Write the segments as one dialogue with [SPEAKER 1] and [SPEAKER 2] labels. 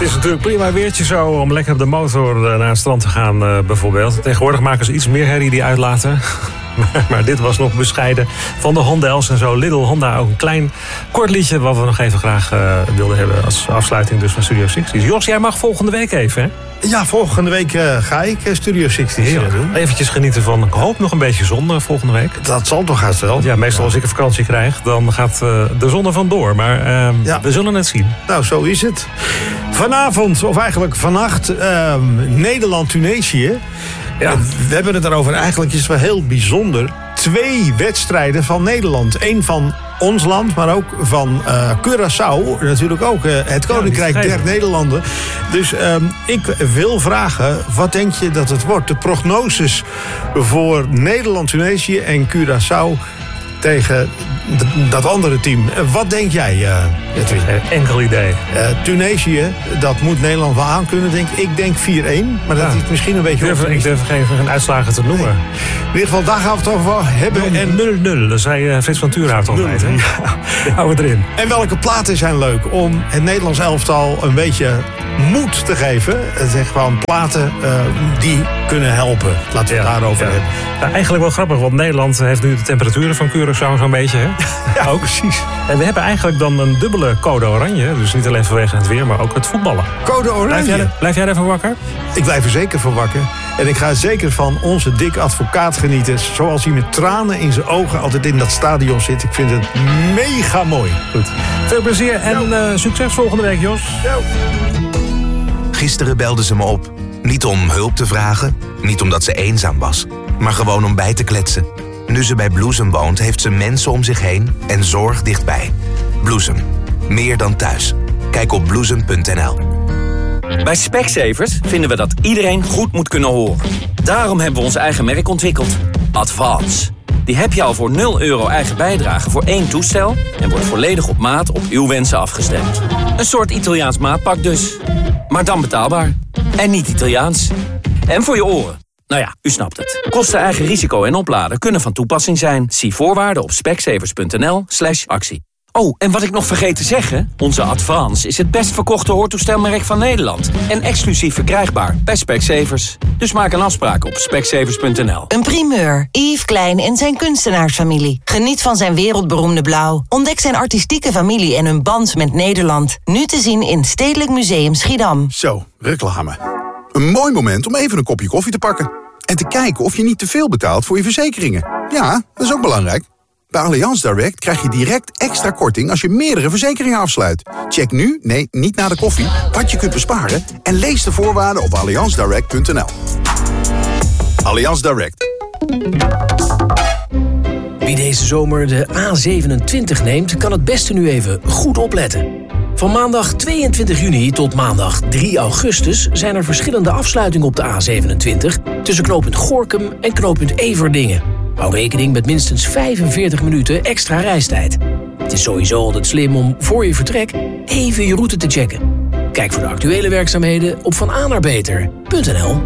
[SPEAKER 1] is natuurlijk prima weertje zo om lekker op de motor naar het strand te gaan bijvoorbeeld. Tegenwoordig maken ze iets meer herrie die uitlaten. Maar dit was nog bescheiden van de Hondels en zo. Little Honda, ook een klein kort liedje wat we nog even graag wilden hebben als afsluiting dus van Studio 60's. Jos, jij mag volgende week even, hè?
[SPEAKER 2] Ja, volgende week ga ik Studio 60's doen.
[SPEAKER 1] Eventjes genieten van, ik hoop nog een beetje zon volgende week.
[SPEAKER 2] Dat zal toch haast wel.
[SPEAKER 1] Ja, meestal als ik een vakantie krijg, dan gaat de zon er vandoor. Maar we zullen het zien.
[SPEAKER 2] Nou, zo is het. Vanavond, of eigenlijk vannacht, Nederland-Tunesië. Ja. We hebben het erover. Eigenlijk is het wel heel bijzonder. 2 wedstrijden van Nederland. 1 van ons land, maar ook van Curaçao. Natuurlijk ook het Koninkrijk der Nederlanden. Dus ik wil vragen, wat denk je dat het wordt? De prognoses voor Nederland-Tunesië en Curaçao tegen dat andere team. Wat denk jij, Edwin?
[SPEAKER 1] Enkel idee.
[SPEAKER 2] Tunesië, dat moet Nederland wel aankunnen, denk ik. Ik denk 4-1, maar dat is misschien een beetje...
[SPEAKER 1] Ik durf geen uitslagen te noemen.
[SPEAKER 2] Nee. In ieder geval, daar gaan we het over hebben. En
[SPEAKER 1] 0-0, dat zei Frits van Tuurhout altijd. Hè? Ja. Houden we erin.
[SPEAKER 2] En welke platen zijn leuk om het Nederlands elftal een beetje moed te geven? Het zijn gewoon platen die kunnen helpen. Laten we het daarover hebben.
[SPEAKER 1] Nou, eigenlijk wel grappig, want Nederland heeft nu de temperaturen van Curaçao zo'n beetje. Hè?
[SPEAKER 2] Ja, ook precies.
[SPEAKER 1] En we hebben eigenlijk dan een dubbele code oranje. Dus niet alleen vanwege het weer, maar ook het voetballen.
[SPEAKER 2] Code oranje.
[SPEAKER 1] Blijf jij ervan wakker?
[SPEAKER 2] Ik blijf er zeker van wakker. En ik ga zeker van onze dik advocaat genieten. Zoals hij met tranen in zijn ogen altijd in dat stadion zit. Ik vind het mega mooi.
[SPEAKER 1] Goed. Veel plezier en succes volgende week, Jos.
[SPEAKER 2] Yo.
[SPEAKER 3] Gisteren belde ze me op. Niet om hulp te vragen, niet omdat ze eenzaam was, maar gewoon om bij te kletsen. Nu ze bij Bloesem woont, heeft ze mensen om zich heen en zorg dichtbij. Bloesem. Meer dan thuis. Kijk op bloesem.nl.
[SPEAKER 4] Bij Specsavers vinden we dat iedereen goed moet kunnen horen. Daarom hebben we ons eigen merk ontwikkeld. Advance. Die heb je al voor €0 eigen bijdrage voor 1 toestel en wordt volledig op maat op uw wensen afgestemd. Een soort Italiaans maatpak dus. Maar dan betaalbaar. En niet Italiaans. En voor je oren. Nou ja, u snapt het. Kosten, eigen risico en opladen kunnen van toepassing zijn. Zie voorwaarden op specsavers.nl/actie. Oh, en wat ik nog vergeet te zeggen. Onze Advance is het best verkochte hoortoestelmerk van Nederland. En exclusief verkrijgbaar bij Specsavers. Dus maak een afspraak op specsavers.nl.
[SPEAKER 5] Een primeur. Yves Klein en zijn kunstenaarsfamilie. Geniet van zijn wereldberoemde blauw. Ontdek zijn artistieke familie en hun band met Nederland. Nu te zien in Stedelijk Museum Schiedam.
[SPEAKER 6] Zo, reclame. Een mooi moment om even een kopje koffie te pakken. En te kijken of je niet te veel betaalt voor je verzekeringen. Ja, dat is ook belangrijk. Bij Allianz Direct krijg je direct extra korting als je meerdere verzekeringen afsluit. Check nu, nee, niet na de koffie, wat je kunt besparen en lees de voorwaarden op allianzdirect.nl. Allianz Direct.
[SPEAKER 7] Wie deze zomer de A27 neemt, kan het beste nu even goed opletten. Van maandag 22 juni tot maandag 3 augustus zijn er verschillende afsluitingen op de A27... tussen knooppunt Gorinchem en knooppunt Everdingen. Hou rekening met minstens 45 minuten extra reistijd. Het is sowieso altijd slim om voor je vertrek even je route te checken. Kijk voor de actuele werkzaamheden op vanaarbeter.nl.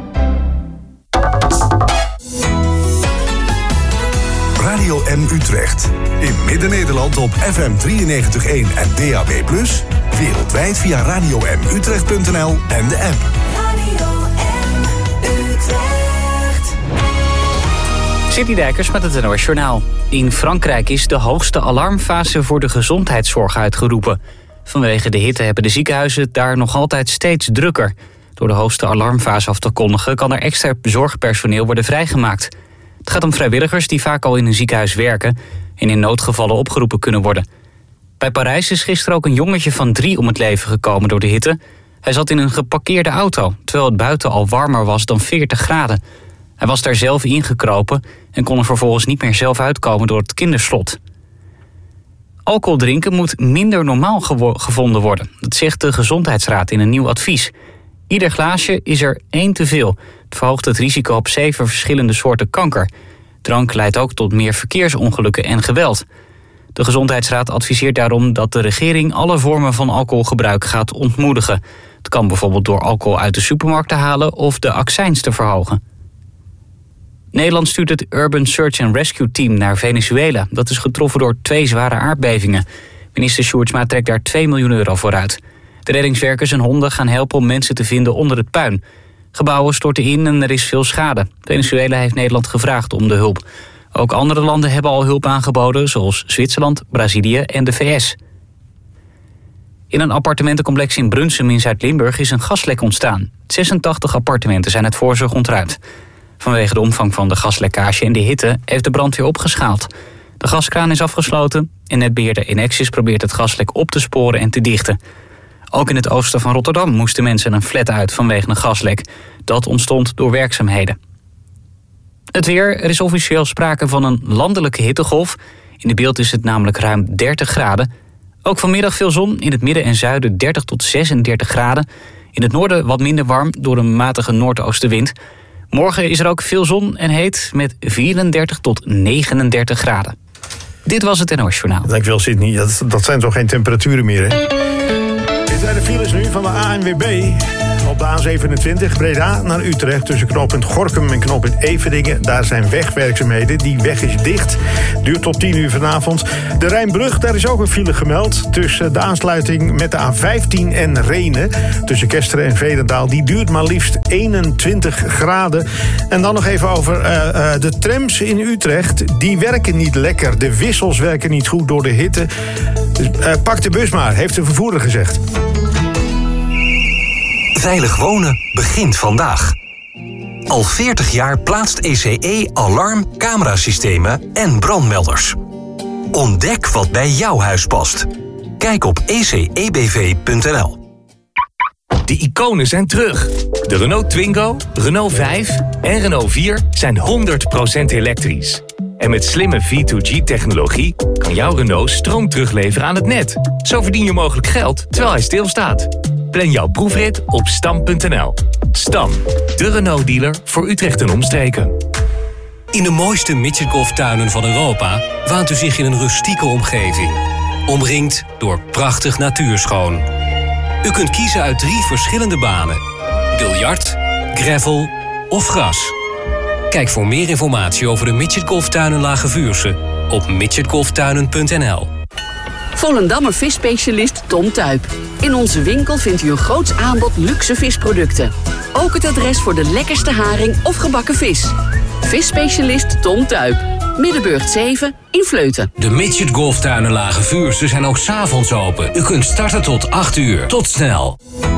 [SPEAKER 8] Radio M Utrecht. In Midden-Nederland op FM 93.1 en DAB+. Wereldwijd via radiomutrecht.nl en de app.
[SPEAKER 9] Radio M Utrecht.
[SPEAKER 10] City Dijkers met het NOS Journaal. In Frankrijk is de hoogste alarmfase voor de gezondheidszorg uitgeroepen. Vanwege de hitte hebben de ziekenhuizen daar nog altijd steeds drukker. Door de hoogste alarmfase af te kondigen kan er extra zorgpersoneel worden vrijgemaakt. Het gaat om vrijwilligers die vaak al in een ziekenhuis werken en in noodgevallen opgeroepen kunnen worden. Bij Parijs is gisteren ook een jongetje van 3 om het leven gekomen door de hitte. Hij zat in een geparkeerde auto, terwijl het buiten al warmer was dan 40 graden. Hij was daar zelf ingekropen en kon er vervolgens niet meer zelf uitkomen door het kinderslot. Alcohol drinken moet minder normaal gevonden worden. Dat zegt de Gezondheidsraad in een nieuw advies. Ieder glaasje is er 1 te veel. Het verhoogt het risico op 7 verschillende soorten kanker. Drank leidt ook tot meer verkeersongelukken en geweld. De Gezondheidsraad adviseert daarom dat de regering alle vormen van alcoholgebruik gaat ontmoedigen. Het kan bijvoorbeeld door alcohol uit de supermarkt te halen of de accijns te verhogen. Nederland stuurt het Urban Search and Rescue Team naar Venezuela. Dat is getroffen door 2 zware aardbevingen. Minister Sjoerdsma trekt daar €2 miljoen voor uit. De reddingswerkers en honden gaan helpen om mensen te vinden onder het puin. Gebouwen storten in en er is veel schade. Venezuela heeft Nederland gevraagd om de hulp. Ook andere landen hebben al hulp aangeboden, zoals Zwitserland, Brazilië en de VS. In een appartementencomplex in Brunsum in Zuid-Limburg is een gaslek ontstaan. 86 appartementen zijn uit voorzorg ontruimd. Vanwege de omvang van de gaslekkage en de hitte heeft de brandweer opgeschaald. De gaskraan is afgesloten en netbeheerder Enexis probeert het gaslek op te sporen en te dichten. Ook in het oosten van Rotterdam moesten mensen een flat uit vanwege een gaslek. Dat ontstond door werkzaamheden. Het weer, er is officieel sprake van een landelijke hittegolf. In de beeld is het namelijk ruim 30 graden. Ook vanmiddag veel zon, in het midden en zuiden 30 tot 36 graden. In het noorden wat minder warm door een matige noordoostenwind. Morgen is er ook veel zon en heet met 34 tot 39 graden. Dit was het NOS Journaal.
[SPEAKER 2] Dankjewel, Sydney. Dat zijn toch geen temperaturen meer, hè? Dit zijn de files nu van de ANWB. Op de A27 Breda naar Utrecht tussen knooppunt Gorinchem en knooppunt Everdingen. Daar zijn wegwerkzaamheden. Die weg is dicht. Duurt tot 10 uur vanavond. De Rijnbrug, daar is ook een file gemeld. Tussen de aansluiting met de A15 en Rhenen. Tussen Kesteren en Veenendaal. Die duurt maar liefst 21 graden. En dan nog even over de trams in Utrecht. Die werken niet lekker. De wissels werken niet goed door de hitte. Dus, pak de bus maar, heeft de vervoerder gezegd.
[SPEAKER 11] Veilig wonen begint vandaag. Al 40 jaar plaatst ECE alarm, camerasystemen en brandmelders. Ontdek wat bij jouw huis past. Kijk op ecebv.nl.
[SPEAKER 12] De iconen zijn terug. De Renault Twingo, Renault 5 en Renault 4 zijn 100% elektrisch. En met slimme V2G-technologie kan jouw Renault stroom terugleveren aan het net. Zo verdien je mogelijk geld terwijl hij stilstaat. Plan jouw proefrit op stam.nl. Stam, de Renault-dealer voor Utrecht en omstreken.
[SPEAKER 13] In de mooiste midgetgolftuinen van Europa waant u zich in een rustieke omgeving. Omringd door prachtig natuurschoon. U kunt kiezen uit 3 verschillende banen. Biljart, gravel of gras. Kijk voor meer informatie over de midgetgolftuinen Lage Vuursche op midgetgolftuinen.nl.
[SPEAKER 14] Volendammer visspecialist Tom Tuyp. In onze winkel vindt u een groots aanbod luxe visproducten. Ook het adres voor de lekkerste haring of gebakken vis. Visspecialist Tom Tuyp. Middenburgt 7 in Vleuten.
[SPEAKER 13] De Midget Golftuinen Lage Vuursche zijn ook 's avonds open. U kunt starten tot 8 uur. Tot snel.